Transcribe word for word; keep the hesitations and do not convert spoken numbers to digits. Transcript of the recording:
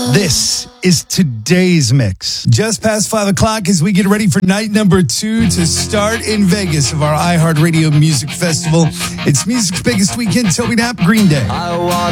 This is today's mix. Just past five o'clock as we get ready for night number two to start in Vegas of our iHeartRadio Music Festival. It's music's biggest weekend. Toby Knapp, Green Day. I want